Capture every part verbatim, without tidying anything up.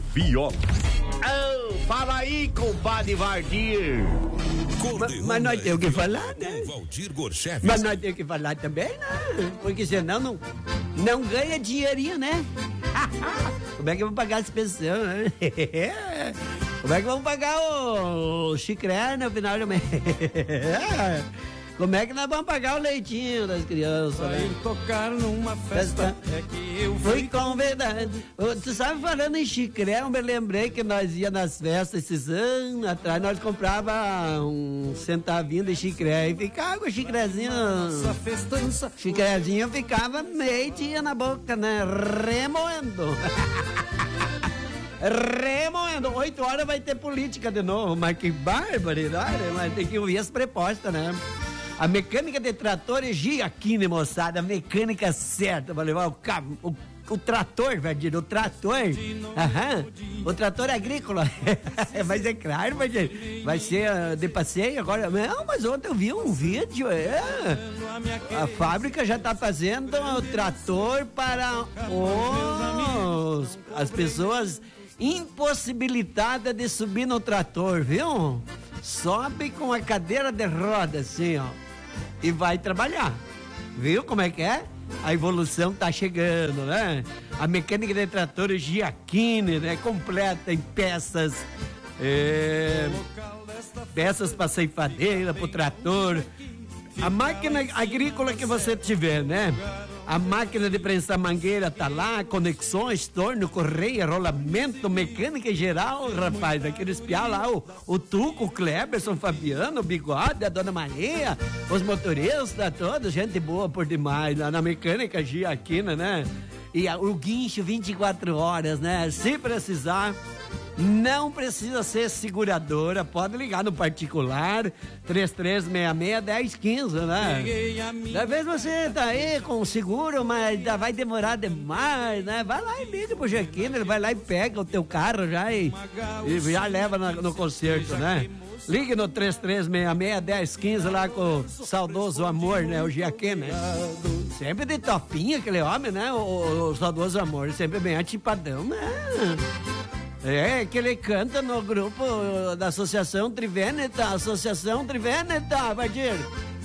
Viola. Oh, fala aí, compadre Vardir. Mas, mas nós temos que falar, né? Mas nós temos que falar também, né? Porque senão não, não ganha dinheirinho, né? Como é que vamos pagar as pessoas, né? Como é que vamos pagar o chicré no final do mês? Como é que nós vamos pagar o leitinho das crianças, Vai né? tocar numa festa, é que eu Fui convidado. Ô, tu sabe, falando em chicré, eu me lembrei que nós ia nas festas esses anos atrás, nós comprava um centavinho de chicré e ficava com o chicrezinho. Nossa festança. Chicrezinho ficava meio dia na boca, né? Remoendo. Remoendo. Oito horas vai ter política de novo, mas que barbaridade, mas tem que ouvir as propostas, né? A mecânica de trator é Giacchini, moçada, a mecânica certa para levar o, cam... o, o trator, vai dizer, o trator, aham, o trator agrícola, mas é claro, vai, dizer, vai ser uh, de passeio agora, não, mas ontem eu vi um vídeo, é, a fábrica já está fazendo o trator para os, as pessoas impossibilitadas de subir no trator, viu? Sobe com a cadeira de roda, assim, ó, e vai trabalhar. Viu como é que é? A evolução tá chegando, né? A mecânica de trator Giacchini, né? Completa em peças, é, peças para ceifadeira, para o trator. A máquina agrícola que você tiver, né? A máquina de prensar mangueira tá lá, conexões, torno, correia, rolamento, mecânica em geral, rapaz. Aqueles piá lá, o, o Tuco, o Kleberson, o Fabiano, o Bigode, a Dona Maria, os motoristas, todos, gente boa por demais lá na mecânica Giacchini, né? E a, o guincho vinte e quatro horas, né? Se precisar, não precisa ser seguradora, pode ligar no particular, três três seis seis, um zero um cinco, né? Às vezes você tá aí com seguro, mas vai demorar demais, né? Vai lá e liga pro Giacchini, ele vai lá e pega o teu carro já e, e já leva no, no concerto, né? Ligue no três três seis seis, um zero um cinco lá com o saudoso amor, né? O Giacchini, né? Sempre de topinha aquele homem, né? O, o saudoso amor, sempre bem atipadão, né? É, que ele canta no grupo da Associação Trivêneta, Associação Trivêneta, Vardir.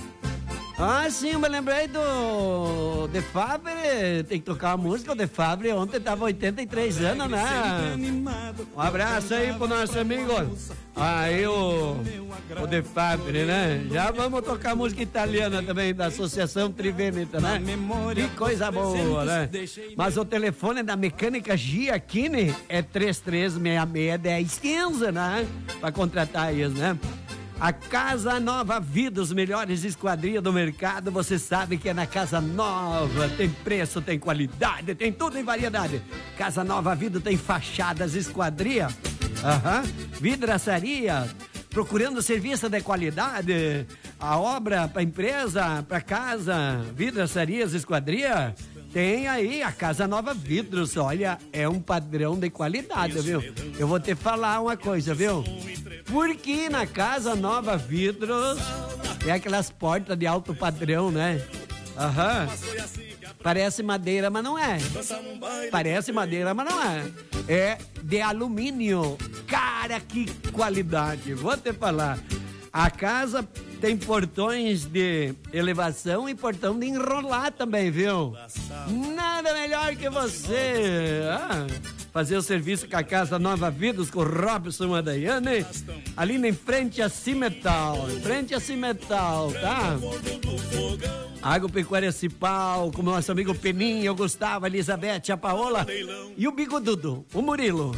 Ah, sim, eu me lembrei do De Fabre, tem que tocar a música, o De Fabre ontem tava oitenta e três anos, né? Um abraço aí pro nosso amigo, aí o, o De Fabre, né? Já vamos tocar música italiana também, da Associação Trivêneta, né? Que coisa boa, né? Mas o telefone da mecânica Giacchini é três três seis seis, um zero um cinco, né? Pra contratar isso, né? A Casa Nova Vida, os melhores esquadrias do mercado, você sabe que é na Casa Nova, tem preço, tem qualidade, tem tudo em variedade. Casa Nova Vida tem fachadas, esquadria, aham, vidraçaria, procurando serviço de qualidade, a obra para empresa, para casa, vidraçarias, esquadria, tem aí a Casa Nova Vidros, olha, é um padrão de qualidade, viu? Eu vou te falar uma coisa, viu? Porque na Casa Nova Vidros é aquelas portas de alto padrão, né? Aham. Parece madeira, mas não é. Parece madeira, mas não é. É de alumínio. Cara, que qualidade. Vou te falar. A casa tem portões de elevação e portão de enrolar também, viu? Nada melhor que você. Ah, fazer o serviço com a Casa Nova Vidas, com o Robson Adaiane, ali em frente a Cimetal, em frente a Cimetal, tá? Agropecuária Cipal, com o nosso amigo Peninha, o Gustavo, a Elizabeth, a Paola e o Bigodudo, o Murilo.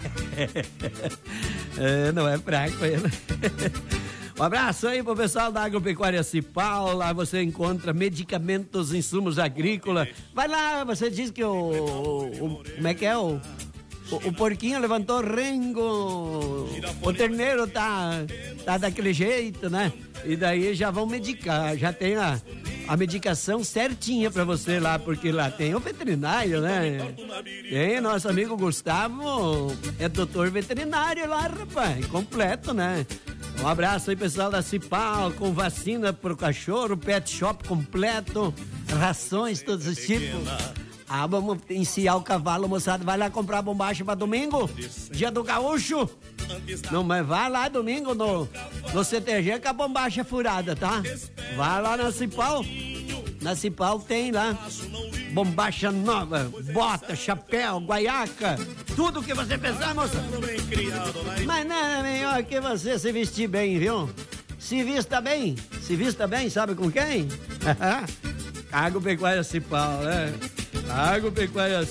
É, não é fraco ele. Um abraço aí pro pessoal da Agropecuária Cipal, lá você encontra medicamentos, insumos agrícolas. Vai lá, você diz que o, o, o como é que é o O, o porquinho levantou rengo, o terneiro tá, tá daquele jeito, né? E daí já vão medicar, já tem a, a medicação certinha pra você lá, porque lá tem o veterinário, né? Tem nosso amigo Gustavo, é doutor veterinário lá, rapaz, completo, né? Um abraço aí, pessoal da Cipal, com vacina pro cachorro, pet shop completo, rações, todos os tipos. Ah, vamos ensiar o cavalo, moçada. Vai lá comprar bombacha pra domingo? Dia do gaúcho? Não, mas vai lá domingo no, no C T G com a bombacha furada, tá? Vai lá na Cipal. Na Cipal tem lá bombacha nova, bota, chapéu, guaiaca, tudo que você pensar, moça. Mas nada melhor que você se vestir bem, viu? Se vista bem, se vista bem, sabe com quem? Agropecuária Cipal, né? Agropecuária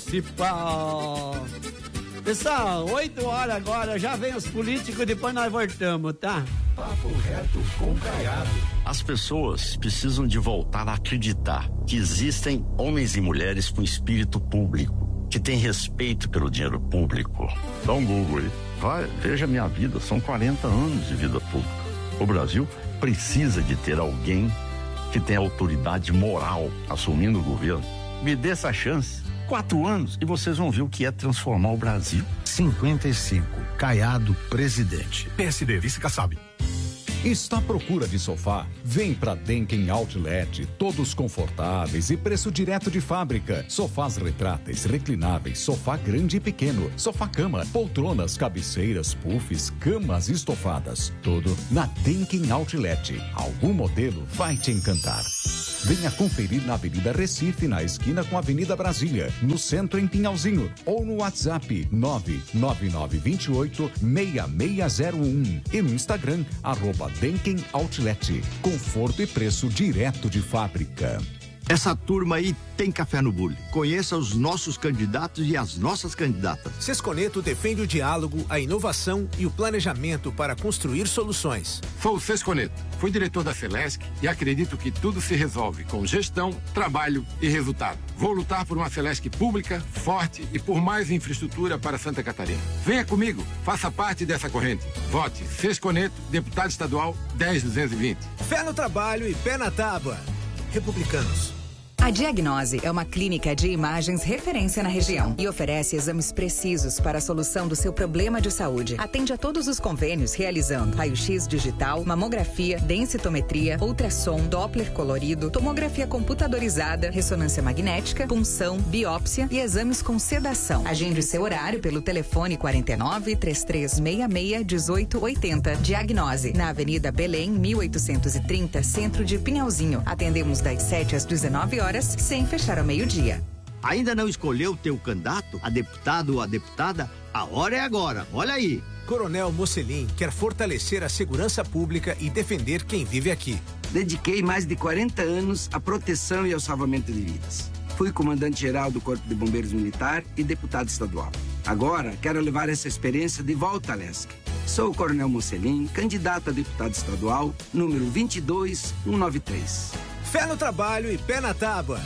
Cipal. Pessoal, oito horas agora, já vem os políticos, depois nós voltamos, tá? Papo reto com Caiado. As pessoas precisam de voltar a acreditar que existem homens e mulheres com espírito público, que têm respeito pelo dinheiro público. Dá um Google aí. Vai, veja a minha vida, são quarenta anos de vida pública. O Brasil precisa de ter alguém que tenha autoridade moral assumindo o governo. Me dê essa chance. Quatro anos e vocês vão ver o que é transformar o Brasil. cinquenta e cinco, Caiado, presidente. P S D, vice Kassab. Está à procura de sofá? Vem pra Denken Outlet, todos confortáveis e preço direto de fábrica. Sofás retráteis, reclináveis, sofá grande e pequeno, sofá-cama, poltronas, cabeceiras, puffs, camas estofadas. Tudo na Denken Outlet. Algum modelo vai te encantar. Venha conferir na Avenida Recife, na esquina com a Avenida Brasília, no centro em Pinhalzinho, ou no WhatsApp nove nove nove dois oito seis seis zero um e no Instagram, arroba Denken Outlet. Conforto e preço direto de fábrica. Essa turma aí tem café no bule. Conheça os nossos candidatos e as nossas candidatas. Sesconeto defende o diálogo, a inovação e o planejamento para construir soluções. Sou o Sesconeto, fui diretor da Celesc e acredito que tudo se resolve com gestão, trabalho e resultado. Vou lutar por uma Celesc pública, forte e por mais infraestrutura para Santa Catarina. Venha comigo, faça parte dessa corrente. Vote Sesconeto, deputado estadual dez mil duzentos e vinte. Fé no trabalho e pé na tábua. Republicanos. A Diagnose é uma clínica de imagens referência na região e oferece exames precisos para a solução do seu problema de saúde. Atende a todos os convênios realizando raio-x digital, mamografia, densitometria, ultrassom, Doppler colorido, tomografia computadorizada, ressonância magnética, punção, biópsia e exames com sedação. Agende seu horário pelo telefone quarenta e nove, três três seis seis, dezoito oitenta. Diagnose, na Avenida Belém, mil oitocentos e trinta, centro de Pinhalzinho. Atendemos das sete às dezenove horas, sem fechar ao meio-dia. Ainda não escolheu o teu candidato, a deputado ou a deputada? A hora é agora, olha aí. Coronel Mocelin quer fortalecer a segurança pública e defender quem vive aqui. Dediquei mais de quarenta anos à proteção e ao salvamento de vidas. Fui comandante-geral do Corpo de Bombeiros Militar e deputado estadual. Agora, quero levar essa experiência de volta à Lesc. Sou o Coronel Mocelin, candidato a deputado estadual, número vinte e dois mil cento e noventa e três. Fé no trabalho e pé na tábua.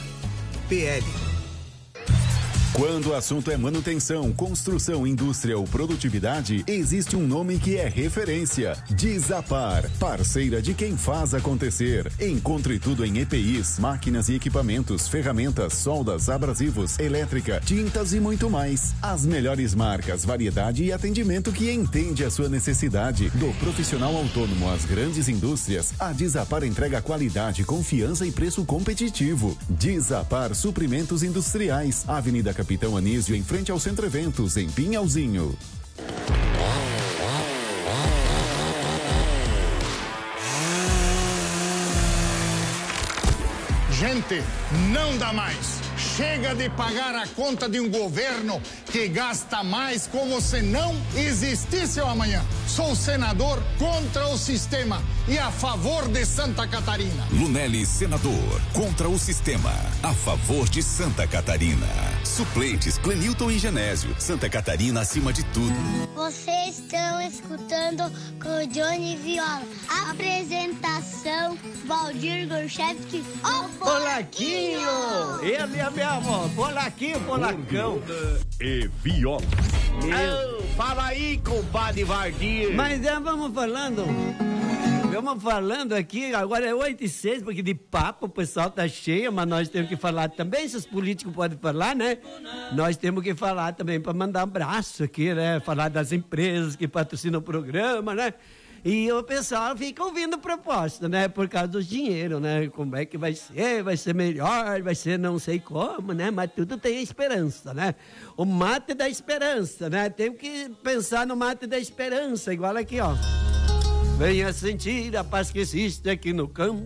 P L. Quando o assunto é manutenção, construção, indústria ou produtividade, existe um nome que é referência: Desapar, parceira de quem faz acontecer. Encontre tudo em E P Is, máquinas e equipamentos, ferramentas, soldas, abrasivos, elétrica, tintas e muito mais. As melhores marcas, variedade e atendimento que entende a sua necessidade. Do profissional autônomo às grandes indústrias, a Desapar entrega qualidade, confiança e preço competitivo. Desapar Suprimentos Industriais, Avenida Capitão Anísio, em frente ao Centro Eventos, em Pinhalzinho. Gente, não dá mais. Chega de pagar a conta de um governo que gasta mais como se não existisse o amanhã. Sou senador contra o sistema e a favor de Santa Catarina. Lunelli, senador, contra o sistema, a favor de Santa Catarina. Suplentes, Clenilton e Genésio. Santa Catarina acima de tudo. Vocês estão escutando com Johnny Viola. Apresentação, Valdir Gorchevski, o Polaquinho! Ele é mesmo, Polaquinho, Polacão. E Viola. Oh, fala aí, compadre Vardir. Mas é, vamos falando... Vamos falando aqui, agora é oito e seis, porque de papo o pessoal tá cheio, mas nós temos que falar também, se os políticos podem falar, né? Nós temos que falar também para mandar um abraço aqui, né? Falar das empresas que patrocinam o programa, né? E o pessoal fica ouvindo proposta, né? Por causa do dinheiro, né? Como é que vai ser? Vai ser melhor, vai ser não sei como, né? Mas tudo tem esperança, né? O mate da esperança, né? Tem que pensar no mate da esperança, igual aqui, ó. Venha sentir a paz que existe aqui no campo.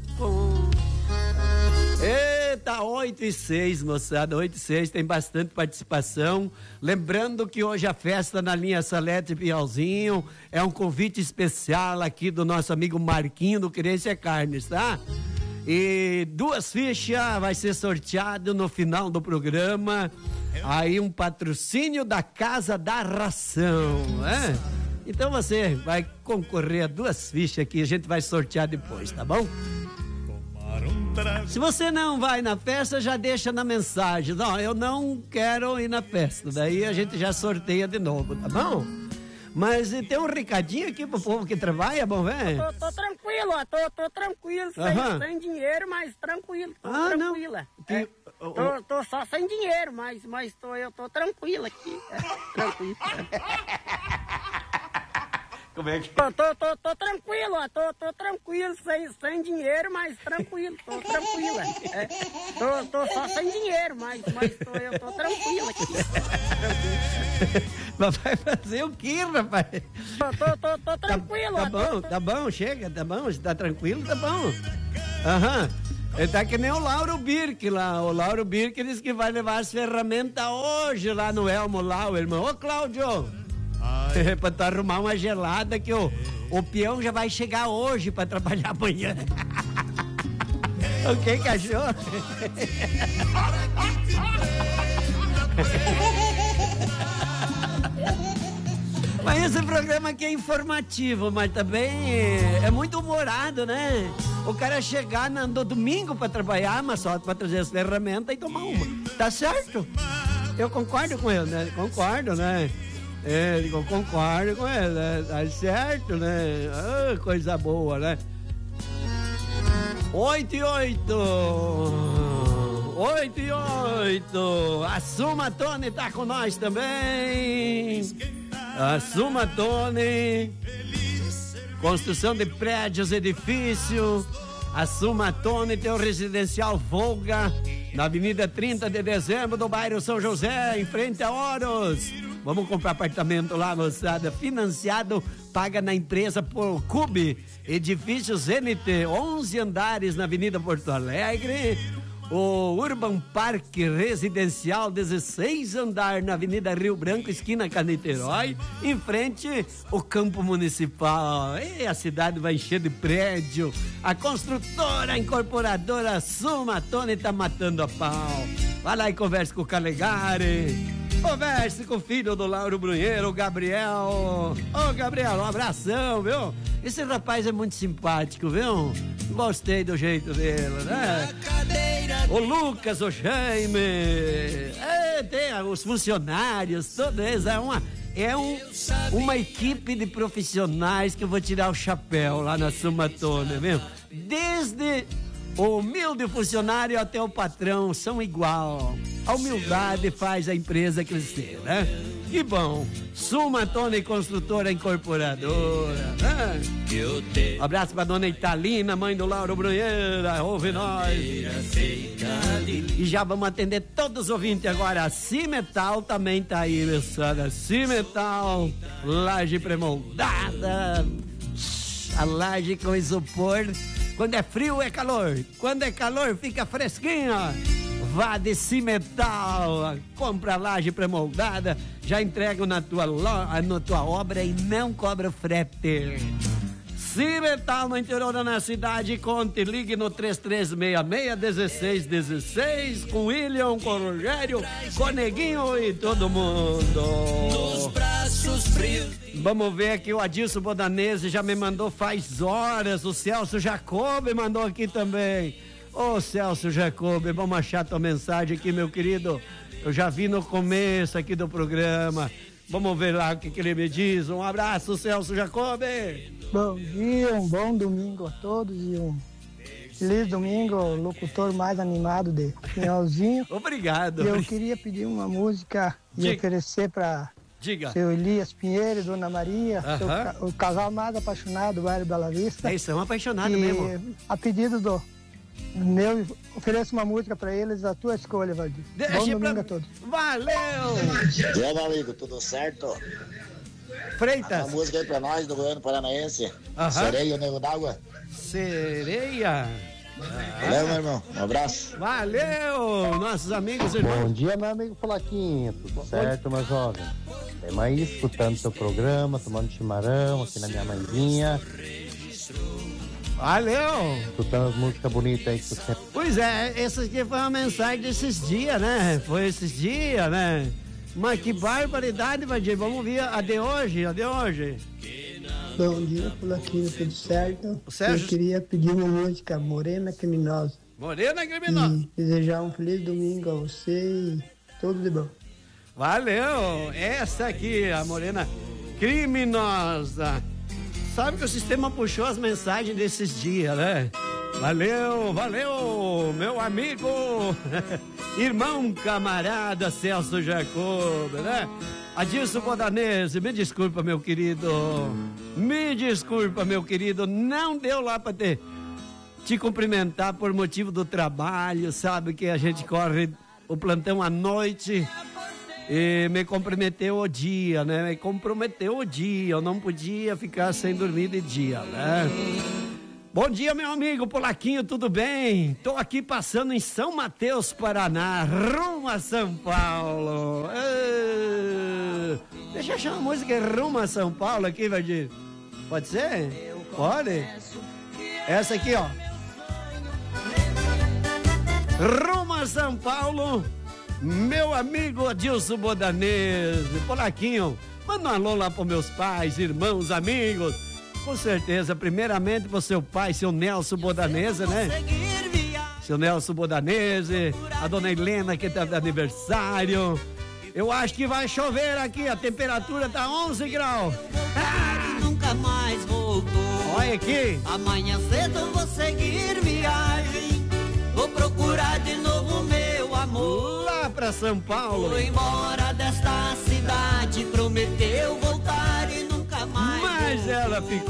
Eita, oito e seis, moçada, oito e seis, tem bastante participação. Lembrando que hoje a festa na linha Salete Piauzinho é um convite especial aqui do nosso amigo Marquinho do Querência Carnes, tá? E duas fichas vai ser sorteado no final do programa. Aí um patrocínio da Casa da Ração, né? Então você vai concorrer a duas fichas que a gente vai sortear depois, tá bom? Se você não vai na festa, já deixa na mensagem. Não, eu não quero ir na festa. Daí a gente já sorteia de novo, tá bom? Mas tem um recadinho aqui pro povo que trabalha, bom, velho? Tô, tô tranquilo, ó, tô, tô tranquilo, sem, sem dinheiro, mas tranquilo, tô ah, tranquila. Que... É, tô, tô só sem dinheiro, mas, mas tô, eu tô tranquilo aqui, é, tranquilo. Como é que... Tô, tô, tô, tô tranquilo, ó, tô, tô tranquilo, sem, sem dinheiro, mas tranquilo, tô tranquila. É, tô, tô só sem dinheiro, mas, mas tô, eu tô tranquilo aqui. Mas vai fazer o quê, rapaz? Tô, tô, tô, tô tranquilo, Tá, tá ó. bom, tô, tá bom, chega, tá bom, você tá tranquilo, tá bom. Aham. Ele tá que nem o Lauro Birk lá. O Lauro Birk disse que vai levar as ferramentas hoje lá no Elmo, lá, o irmão. Ô, Cláudio! Pra tu arrumar uma gelada que o, o peão já vai chegar hoje pra trabalhar amanhã. O que que achou? Mas esse programa aqui é informativo, mas também é muito humorado, né? O cara chegar no, no domingo pra trabalhar, mas só pra trazer as ferramentas e tomar uma. Tá certo? Eu concordo com ele, né? Concordo, né? É, eu concordo com ele, né? Tá certo, né? Ah, coisa boa, né? Oito e oito. Oito e oito. A Suma Tony tá com nós também. A Suma Tony. Construção de prédios, edifício. A Suma Tony tem o residencial Volga na Avenida trinta de Dezembro do bairro São José, em frente a Oros. Vamos comprar apartamento lá, moçada. Financiado, paga na empresa por Cube. Edifício Z N T, onze andares na Avenida Porto Alegre. O Urban Park Residencial, dezesseis andar na Avenida Rio Branco, esquina Caniterói. Em frente, o campo municipal. E a cidade vai encher de prédio. A construtora, a incorporadora Suma Tony tá matando a pau. Vai lá e converse com o Calegari. Converse com o filho do Lauro Brunheiro, o Gabriel. Ô, Gabriel, um abração, viu? Esse rapaz é muito simpático, viu? Gostei do jeito dele, né? O Lucas, o Jaime. É, tem os funcionários, todos eles. É uma, é um, uma equipe de profissionais que eu vou tirar o chapéu lá na Suma Tony, viu? Desde o humilde funcionário até o patrão são igual. A humildade faz a empresa crescer, né? Que bom. Suma Tony Construtora Incorporadora, né? Um abraço pra dona Italina, mãe do Lauro Brunheira, ouve nós. E já vamos atender todos os ouvintes agora. A Cimetal também tá aí, moçada. Cimetal, laje pré-moldada, a laje com isopor. Quando é frio é calor, quando é calor fica fresquinho. Vá de Cimetal, compra laje pré-moldada, já entrega na tua, lo... na tua obra e não cobra frete. Cimetal no interior da cidade, conte, ligue no três três seis seis, um seis um seis com William, com o Rogério, com o Neguinho e todo mundo. Nos braços frios. Vamos ver aqui, o Adilson Bodanese já me mandou faz horas, o Celso Jacob mandou aqui também. Ô Celso Jacob, vamos achar tua mensagem aqui, meu querido. Eu já vi no começo aqui do programa. Vamos ver lá o que, que ele me diz. Um abraço, Celso Jacob. Bom dia, um bom domingo a todos e um feliz domingo, o locutor mais animado de Pinhalzinho. Obrigado. E eu queria pedir uma música e Diga. oferecer para Diga. Seu Elias Pinheiro e Dona Maria, Aham. seu ca- o casal mais apaixonado do bairro Bela Vista. Eles são apaixonados E, mesmo. a pedido do meu, ofereço uma música pra eles, a tua escolha, Valdir. Deixa Bom pra- domingo a todos. Valeu! E aí, meu amigo, tudo certo? Freitas. Uma música aí pra nós do Goiano Paranaense. Aham. Sereia, o Nego d'Água. Sereia. Valeu, meu irmão. Um abraço. Valeu, nossos amigos e irmãos. Bom dia, meu amigo Polaquinho. Tudo certo, meu jovem? Estamos aí escutando seu programa, tomando chimarrão aqui na minha mãezinha. Valeu! Escutando as músicas bonitas aí que você sempre. Pois é, essa aqui foi uma mensagem desses dias, né? Foi esses dias, né? Mas que barbaridade, Vadir. Vamos ver a de hoje, a de hoje. Bom dia, Polaquinho, tudo certo? Sérgio- Eu queria pedir uma música, Morena Criminosa. Morena Criminosa. E desejar um feliz domingo a você e tudo de bom. Valeu! Essa aqui, a Morena Criminosa. Sabe que o sistema puxou as mensagens desses dias, né? Valeu, valeu, meu amigo, irmão, camarada Celso Jacob, né? Adilson Bodanese, me desculpa, meu querido, me desculpa, meu querido, não deu lá pra ter, te cumprimentar por motivo do trabalho, sabe que a gente corre o plantão à noite e me comprometeu o dia, né? Me comprometeu o dia, eu não podia ficar sem dormir de dia, né? Bom dia, meu amigo Polaquinho, tudo bem? Tô aqui passando em São Mateus, Paraná, rumo a São Paulo. Ah, deixa eu achar uma música rumo a São Paulo aqui, Valdir. Pode ser? Pode? Essa aqui, ó. Rumo a São Paulo, meu amigo Adilson Bodanese. Polaquinho, manda um alô lá pros meus pais, irmãos, amigos. Com certeza, primeiramente pro seu pai, seu Nelson Bodanese, né? Seu Nelson Bodanese, a dona Helena que tá de aniversário. Eu acho que vai chover aqui, a temperatura tá onze graus. Ah! Nunca mais voltou. Olha aqui. Amanhã cedo eu vou seguir viagem. Vou procurar de novo meu amor. Lá pra São Paulo. Foi embora desta cidade, prometeu voltar e nunca mais. Mas ela ficou.